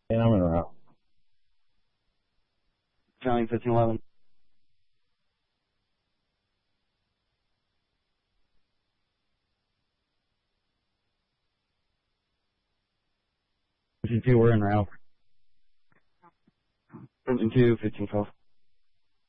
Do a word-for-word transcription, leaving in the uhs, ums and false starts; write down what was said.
And I'm in route. County fifteen eleven. fifteen two, we're in route. fifteen two, fifteen twelve.